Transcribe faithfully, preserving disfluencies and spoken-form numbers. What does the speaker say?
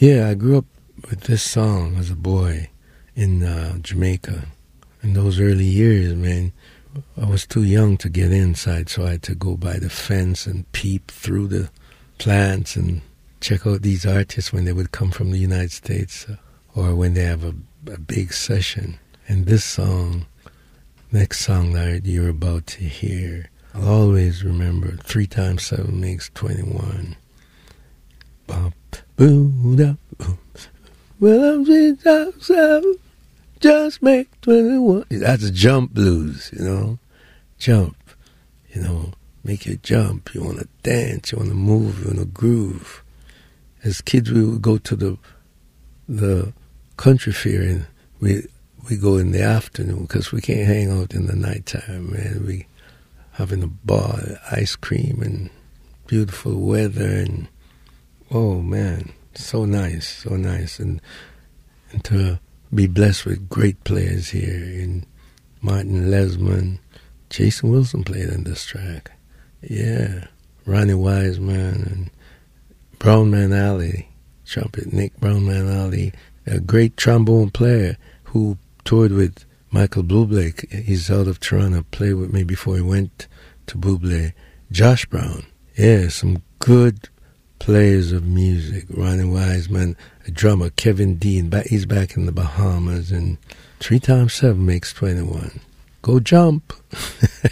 Yeah, I grew up with this song as a boy in uh, Jamaica. In those early years, man, I was too young to get inside, so I had to go by the fence and peep through the plants and check out these artists when they would come from the United States uh, or when they have a, a big session. And this song, next song that you're about to hear, I'll always remember, three times seven makes twenty-one. Bump, boom, da, boom. Well, I'm three times seven, just make twenty-one. That's a jump blues, you know. Jump, you know, make you jump. You want to dance, you want to move, you want to groove. As kids, we would go to the the country fair, and we we go in the afternoon because we can't hang out in the nighttime, man. We having a bar, ice cream, and beautiful weather, and oh man, so nice, so nice, and and to be blessed with great players here, and Martin Lesman, Jason Wilson played on this track, yeah, Ronnie Wiseman, and Brown Man Alley, trumpet, Nick Brown Man Alley, a great trombone player who toured with Michael Bublé. He's out of Toronto, played with me before he went to Bublé. Josh Brown, yeah, some good players of music. Ronnie Wiseman, a drummer, Kevin Dean, he's back in the Bahamas, and three times seven makes twenty-one. Go jump.